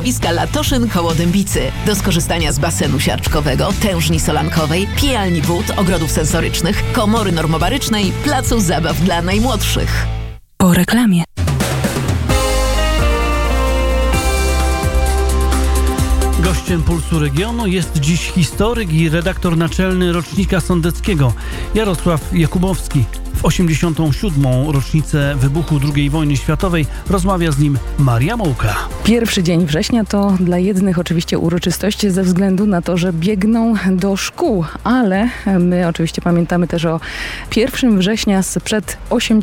Iska Latoszyn koło Dębicy. Do skorzystania z basenu siarczkowego, tężni solankowej, pijalni wód, ogrodów sensorycznych, komory normobarycznej, placu zabaw dla najmłodszych. Po reklamie. Gościem Pulsu Regionu jest dziś historyk i redaktor naczelny Rocznika Sądeckiego Jarosław Jakubowski. W 87. rocznicę wybuchu II wojny światowej rozmawia z nim Maria Mołka. Pierwszy dzień września to dla jednych oczywiście uroczystość ze względu na to, że biegną do szkół, ale my oczywiście pamiętamy też o 1 września sprzed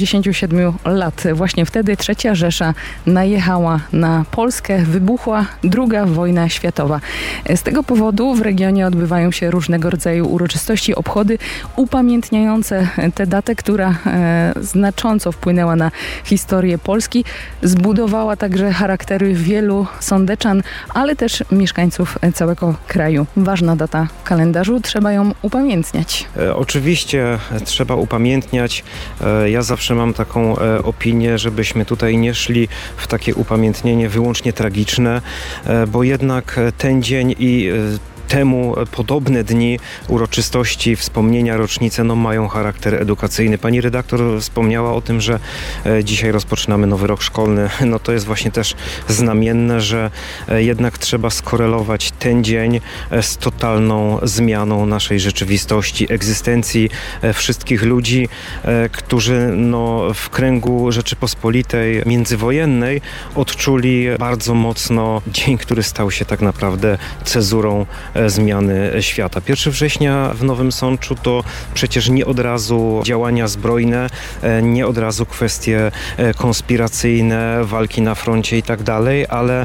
87 lat. Właśnie wtedy III Rzesza najechała na Polskę, wybuchła II wojna światowa. Z tego powodu w regionie odbywają się różnego rodzaju uroczystości, obchody upamiętniające tę datę, która znacząco wpłynęła na historię Polski, zbudowała także charaktery wielu sądeczan, ale też mieszkańców całego kraju. Ważna data w kalendarzu, trzeba ją upamiętniać. Oczywiście trzeba upamiętniać. Ja zawsze mam taką opinię, żebyśmy tutaj nie szli w takie upamiętnienie wyłącznie tragiczne, bo jednak ten dzień i temu podobne dni, uroczystości, wspomnienia, rocznice mają charakter edukacyjny. Pani redaktor wspomniała o tym, że dzisiaj rozpoczynamy nowy rok szkolny. To jest właśnie też znamienne, że jednak trzeba skorelować ten dzień z totalną zmianą naszej rzeczywistości, egzystencji wszystkich ludzi, którzy w kręgu Rzeczypospolitej międzywojennej odczuli bardzo mocno dzień, który stał się tak naprawdę cezurą zmiany świata. 1 września w Nowym Sączu to przecież nie od razu działania zbrojne, nie od razu kwestie konspiracyjne, walki na froncie i tak dalej, ale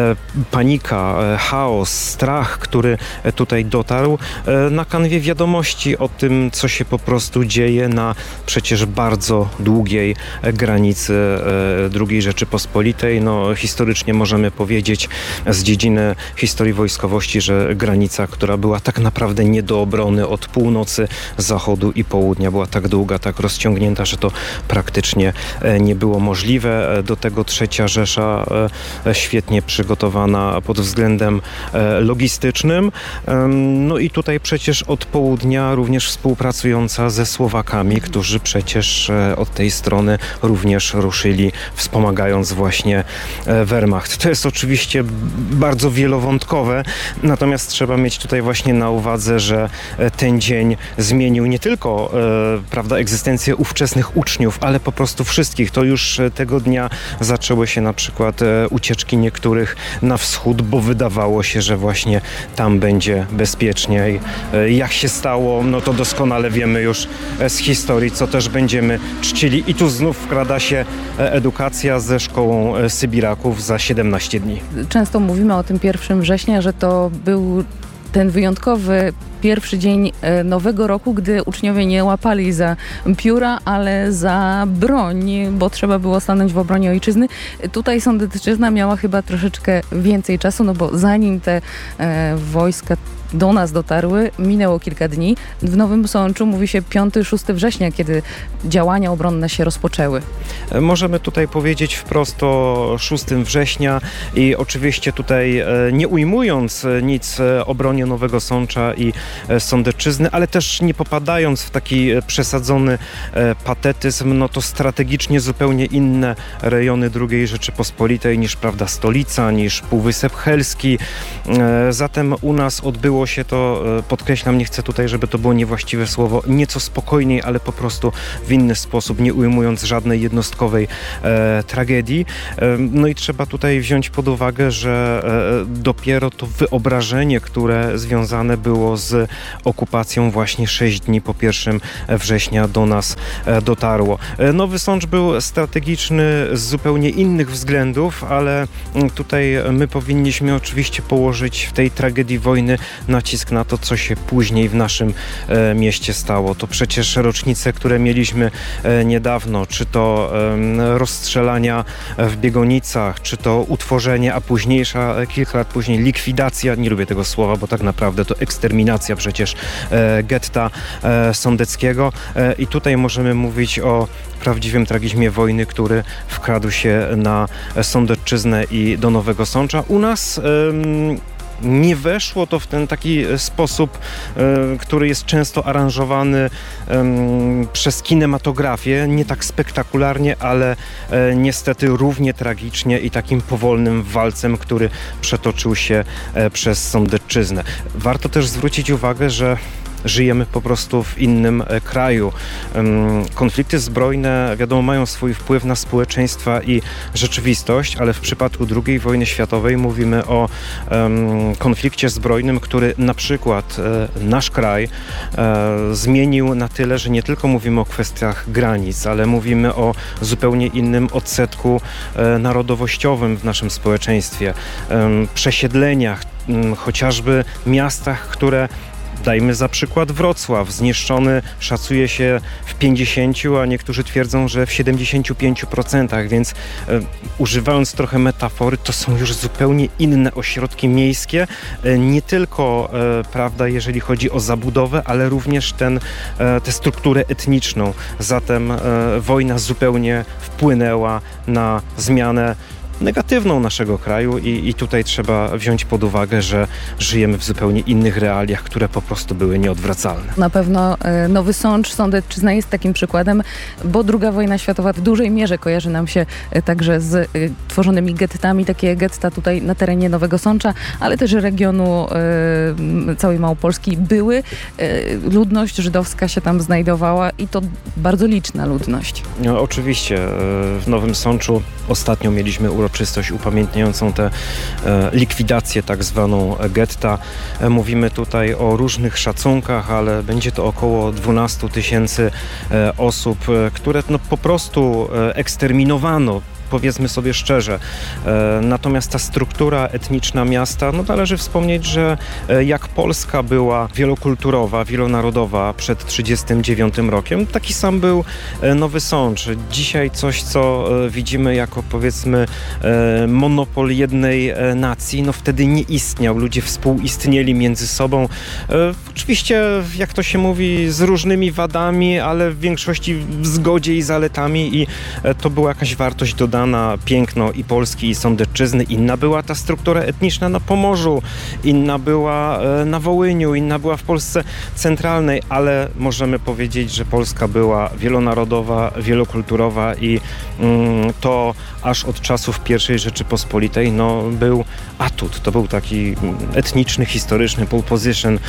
panika, chaos, strach, który tutaj dotarł na kanwie wiadomości o tym, co się po prostu dzieje na przecież bardzo długiej granicy II Rzeczypospolitej. Historycznie możemy powiedzieć z dziedziny historii wojskowości, że granica, która była tak naprawdę nie do obrony od północy, zachodu i południa, była tak długa, tak rozciągnięta, że to praktycznie nie było możliwe. Do tego III Rzesza świetnie przygotowana pod względem logistycznym. I tutaj przecież od południa również współpracująca ze Słowakami, którzy przecież od tej strony również ruszyli, wspomagając właśnie Wehrmacht. To jest oczywiście bardzo wielowątkowe, natomiast trzeba mieć tutaj właśnie na uwadze, że ten dzień zmienił nie tylko egzystencję ówczesnych uczniów, ale po prostu wszystkich. To już tego dnia zaczęły się na przykład ucieczki niektórych na wschód, bo wydawało się, że właśnie tam będzie bezpieczniej. Jak się stało, to doskonale wiemy już z historii, co też będziemy czcili. I tu znów wkrada się edukacja ze szkołą Sybiraków za 17 dni. Często mówimy o tym 1 września, że to był ten wyjątkowy pierwszy dzień nowego roku, gdy uczniowie nie łapali za pióra, ale za broń, bo trzeba było stanąć w obronie ojczyzny. Tutaj Sądecczyzna miała chyba troszeczkę więcej czasu, bo zanim te wojska do nas dotarły, minęło kilka dni. W Nowym Sączu mówi się 5-6 września, kiedy działania obronne się rozpoczęły. Możemy tutaj powiedzieć wprost o 6 września i oczywiście tutaj nie ujmując nic obronie Nowego Sącza i Sądecczyzny, ale też nie popadając w taki przesadzony patetyzm, to strategicznie zupełnie inne rejony II Rzeczypospolitej niż stolica, niż Półwysep Helski. Zatem u nas odbyło się to, podkreślam, nie chcę tutaj, żeby to było niewłaściwe słowo, nieco spokojniej, ale po prostu w inny sposób, nie ujmując żadnej jednostkowej tragedii. I trzeba tutaj wziąć pod uwagę, że dopiero to wyobrażenie, które związane było z okupacją właśnie 6 dni po 1 września do nas dotarło. Nowy Sącz był strategiczny z zupełnie innych względów, ale tutaj my powinniśmy oczywiście położyć w tej tragedii wojny nacisk na to, co się później w naszym mieście stało. To przecież rocznice, które mieliśmy niedawno, czy to rozstrzelania w Biegonicach, czy to utworzenie, a późniejsza, kilka lat później likwidacja, nie lubię tego słowa, bo tak naprawdę to eksterminacja przecież getta sądeckiego. I tutaj możemy mówić o prawdziwym tragizmie wojny, który wkradł się na Sądecczyznę i do Nowego Sącza. U nas nie weszło to w ten taki sposób, który jest często aranżowany przez kinematografię, nie tak spektakularnie, ale niestety równie tragicznie i takim powolnym walcem, który przetoczył się przez Sądecczyznę. Warto też zwrócić uwagę, że żyjemy po prostu w innym kraju. Konflikty zbrojne, wiadomo, mają swój wpływ na społeczeństwa i rzeczywistość, ale w przypadku II wojny światowej mówimy o konflikcie zbrojnym, który na przykład nasz kraj zmienił na tyle, że nie tylko mówimy o kwestiach granic, ale mówimy o zupełnie innym odsetku narodowościowym w naszym społeczeństwie. Przesiedleniach, chociażby miastach, które dajmy za przykład Wrocław, zniszczony szacuje się w 50, a niektórzy twierdzą, że w 75%, więc używając trochę metafory, to są już zupełnie inne ośrodki miejskie, nie tylko, prawda, jeżeli chodzi o zabudowę, ale również tę strukturę etniczną. Zatem wojna zupełnie wpłynęła na zmianę negatywną naszego kraju i tutaj trzeba wziąć pod uwagę, że żyjemy w zupełnie innych realiach, które po prostu były nieodwracalne. Na pewno Nowy Sącz, Sądecczyzna jest takim przykładem, bo II wojna światowa w dużej mierze kojarzy nam się także z tworzonymi gettami, takie getta tutaj na terenie Nowego Sącza, ale też regionu całej Małopolski były. Ludność żydowska się tam znajdowała i to bardzo liczna ludność. No, oczywiście w Nowym Sączu ostatnio mieliśmy uroczystość upamiętniającą tę likwidację tak zwaną getta. Mówimy tutaj o różnych szacunkach, ale będzie to około 12 000 osób, które po prostu eksterminowano. Powiedzmy sobie szczerze. Natomiast ta struktura etniczna miasta, należy wspomnieć, że jak Polska była wielokulturowa, wielonarodowa przed 1939 rokiem, taki sam był Nowy Sącz. Dzisiaj coś, co widzimy jako, powiedzmy, monopol jednej nacji, wtedy nie istniał. Ludzie współistnieli między sobą. Oczywiście, jak to się mówi, z różnymi wadami, ale w większości w zgodzie i zaletami i to była jakaś wartość dodana, piękno i Polski, i Sądecczyzny. Inna była ta struktura etniczna na Pomorzu, inna była na Wołyniu, inna była w Polsce centralnej, ale możemy powiedzieć, że Polska była wielonarodowa, wielokulturowa i to aż od czasów I Rzeczypospolitej był atut. To był taki etniczny, historyczny pole position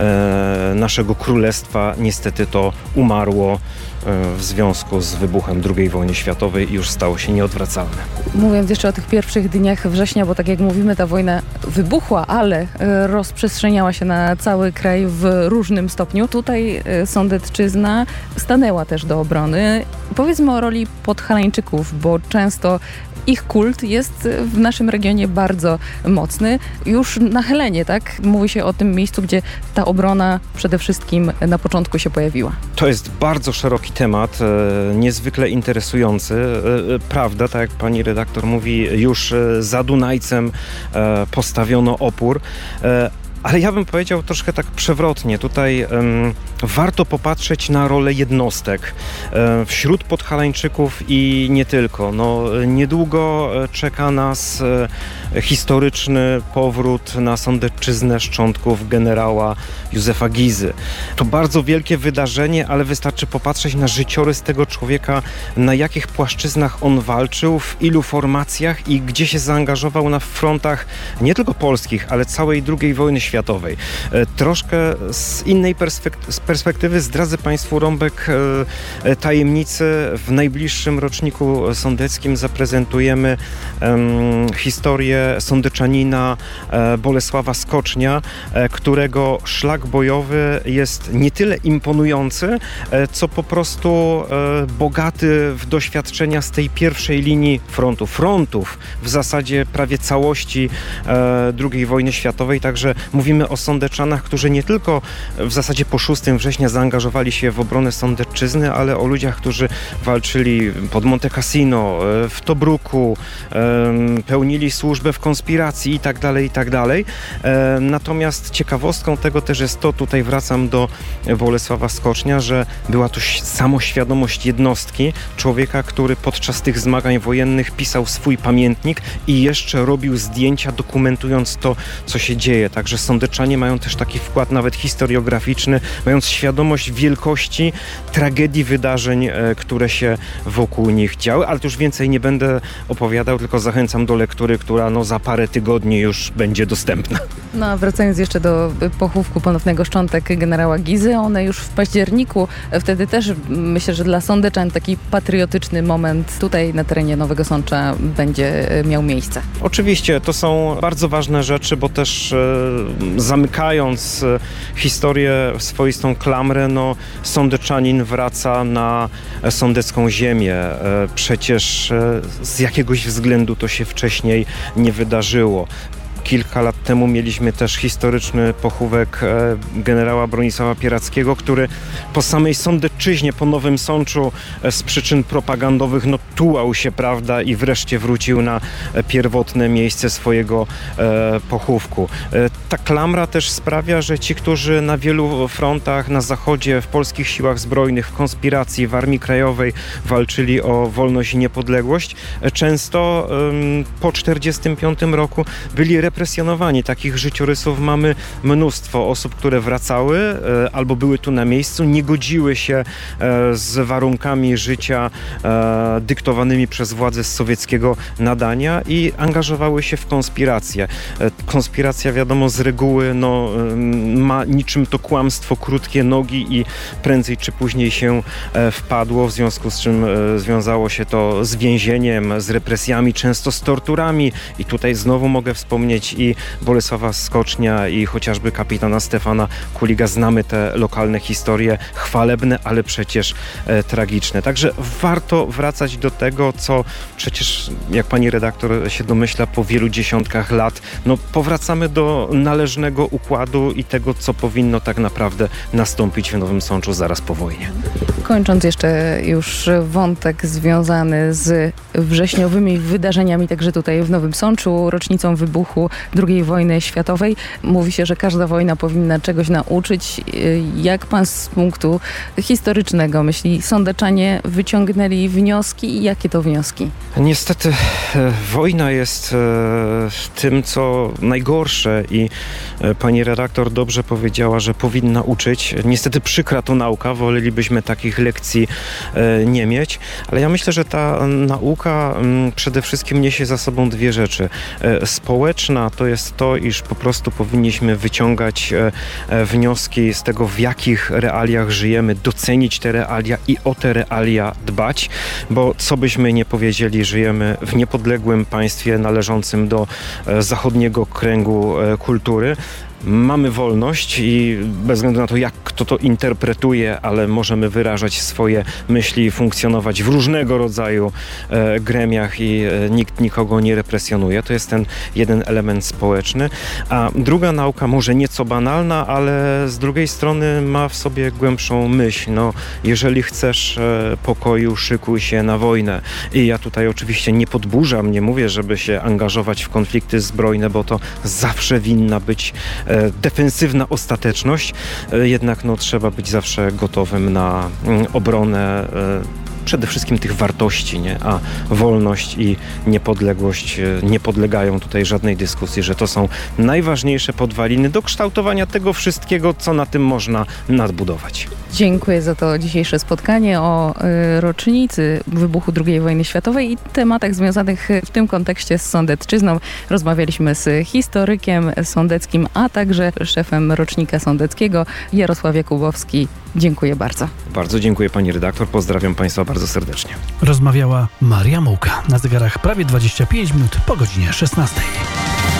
naszego królestwa. Niestety to umarło w związku z wybuchem II wojny światowej i już stało się nieodwracalne. Mówiąc jeszcze o tych pierwszych dniach września, bo tak jak mówimy, ta wojna wybuchła, ale rozprzestrzeniała się na cały kraj w różnym stopniu. Tutaj Sądecczyzna stanęła też do obrony. Powiedzmy o roli podhalańczyków, bo często ich kult jest w naszym regionie bardzo mocny. Już na Helenie, tak? Mówi się o tym miejscu, gdzie ta obrona przede wszystkim na początku się pojawiła. To jest bardzo szeroki temat, niezwykle interesujący. Prawda, tak jak pani redaktor mówi, już za Dunajcem postawiono opór. Ale ja bym powiedział troszkę tak przewrotnie. Tutaj warto popatrzeć na rolę jednostek wśród podhalańczyków i nie tylko. Niedługo czeka nas historyczny powrót na Sądecczyznę szczątków generała Józefa Gizy. To bardzo wielkie wydarzenie, ale wystarczy popatrzeć na życiorys tego człowieka, na jakich płaszczyznach on walczył, w ilu formacjach i gdzie się zaangażował na frontach nie tylko polskich, ale całej II wojny światowej. Troszkę z innej perspektywy zdradzę Państwu rąbek tajemnicy. W najbliższym roczniku sądeckim zaprezentujemy historię sądeczanina Bolesława Skocznia, którego szlak bojowy jest nie tyle imponujący, co po prostu bogaty w doświadczenia z tej pierwszej linii frontów w zasadzie prawie całości II wojny światowej, także mówimy Mówimy o Sądeczanach, którzy nie tylko w zasadzie po 6 września zaangażowali się w obronę Sądecczyzny, ale o ludziach, którzy walczyli pod Monte Cassino, w Tobruku, pełnili służbę w konspiracji i tak dalej. Natomiast ciekawostką tego też jest to, tutaj wracam do Bolesława Skocznia, że była to samoświadomość jednostki, człowieka, który podczas tych zmagań wojennych pisał swój pamiętnik i jeszcze robił zdjęcia, dokumentując to, co się dzieje. Także Sądeczanie mają też taki wkład nawet historiograficzny, mając świadomość wielkości tragedii wydarzeń, które się wokół nich działy, ale to już więcej nie będę opowiadał, tylko zachęcam do lektury, która za parę tygodni już będzie dostępna. No a wracając jeszcze do pochówku ponownego szczątek generała Gizy, one już w październiku, wtedy też myślę, że dla Sądeczan taki patriotyczny moment tutaj na terenie Nowego Sącza będzie miał miejsce. Oczywiście, to są bardzo ważne rzeczy, bo też zamykając historię w swoistą klamrę, Sądeczanin wraca na sądecką ziemię. Przecież z jakiegoś względu to się wcześniej nie wydarzyło. Kilka lat temu mieliśmy też historyczny pochówek generała Bronisława Pierackiego, który po samej Sądecczyźnie, po Nowym Sączu z przyczyn propagandowych tułał się, prawda, i wreszcie wrócił na pierwotne miejsce swojego pochówku. Ta klamra też sprawia, że ci, którzy na wielu frontach na zachodzie, w polskich siłach zbrojnych, w konspiracji, w Armii Krajowej walczyli o wolność i niepodległość, często po 1945 roku byli represjonowani. Takich życiorysów mamy mnóstwo. Osób, które wracały albo były tu na miejscu, nie godziły się z warunkami życia dyktowanymi przez władze z sowieckiego nadania i angażowały się w konspirację. Konspiracja, wiadomo, z reguły ma niczym to kłamstwo krótkie nogi i prędzej czy później się wpadło, w związku z czym związało się to z więzieniem, z represjami, często z torturami i tutaj znowu mogę wspomnieć i Bolesława Skocznia i chociażby kapitana Stefana Kuliga. Znamy te lokalne historie, chwalebne, ale przecież tragiczne. Także warto wracać do tego, co przecież, jak pani redaktor się domyśla, po wielu dziesiątkach lat, powracamy do należnego układu i tego, co powinno tak naprawdę nastąpić w Nowym Sączu zaraz po wojnie. Kończąc jeszcze już wątek związany z wrześniowymi wydarzeniami, także tutaj w Nowym Sączu, rocznicą wybuchu II wojny światowej. Mówi się, że każda wojna powinna czegoś nauczyć. Jak pan z punktu historycznego myśli, Sądeczanie wyciągnęli wnioski i jakie to wnioski? Niestety wojna jest tym, co najgorsze i pani redaktor dobrze powiedziała, że powinna uczyć. Niestety przykra to nauka, wolelibyśmy takich lekcji nie mieć, ale ja myślę, że ta nauka przede wszystkim niesie za sobą dwie rzeczy. Społeczna to jest to, iż po prostu powinniśmy wyciągać wnioski z tego, w jakich realiach żyjemy, docenić te realia i o te realia dbać, bo co byśmy nie powiedzieli, żyjemy w niepodległym państwie należącym do zachodniego kręgu kultury. Mamy wolność i bez względu na to, jak kto to interpretuje, ale możemy wyrażać swoje myśli, funkcjonować w różnego rodzaju gremiach i nikt nikogo nie represjonuje. To jest ten jeden element społeczny. A druga nauka, może nieco banalna, ale z drugiej strony ma w sobie głębszą myśl. Jeżeli chcesz pokoju, szykuj się na wojnę. I ja tutaj oczywiście nie podburzam, nie mówię, żeby się angażować w konflikty zbrojne, bo to zawsze winna być defensywna ostateczność, jednak trzeba być zawsze gotowym na obronę przede wszystkim tych wartości, nie? A wolność i niepodległość nie podlegają tutaj żadnej dyskusji, że to są najważniejsze podwaliny do kształtowania tego wszystkiego, co na tym można nadbudować. Dziękuję za to dzisiejsze spotkanie o rocznicy wybuchu II wojny światowej i tematach związanych w tym kontekście z Sądecczyzną. Rozmawialiśmy z historykiem sądeckim, a także szefem rocznika sądeckiego Jarosław Jakubowski. Dziękuję bardzo. Bardzo dziękuję pani redaktor. Pozdrawiam państwa bardzo serdecznie. Rozmawiała Maria Mułka. Na zegarach prawie 25 minut po godzinie 16.